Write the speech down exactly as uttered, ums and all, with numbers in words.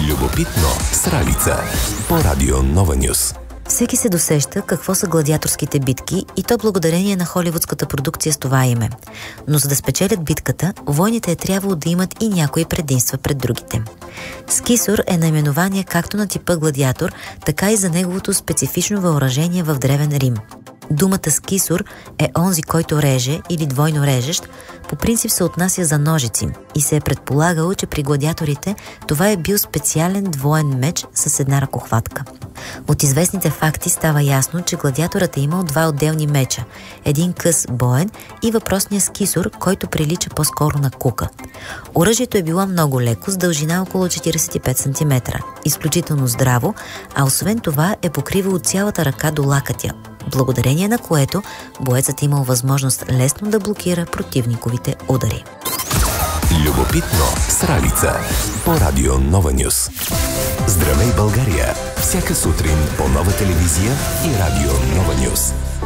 Любопитно с Ралица по Радио Нова Нюз. Всеки се досеща какво са гладиаторските битки и то благодарение на холивудската продукция с това име. Но за да спечелят битката, войните е трябвало да имат и някои предимства пред другите. Скисор е наименование както на типа гладиатор, така и за неговото специфично въоръжение в Древен Рим. Думата скисор е онзи, който реже или двойно режещ, по принцип се отнася за ножици и се е предполагало, че при гладиаторите това е бил специален двоен меч с една ръкохватка. От известните факти става ясно, че гладиаторът е имал два отделни меча, един къс боен и въпросния скисор, който прилича по-скоро на кука. Оръжието е било много леко, с дължина около четиридесет и пет сантиметра, изключително здраво, а освен това е покривало цялата ръка до лакътя, благодарение на което боецът имал възможност лесно да блокира противниковите удари. Любопитно с Ралица по Радио Нова Нюз. Здравей, България! Всяка сутрин по Нова телевизия и Радио Нова Нюз.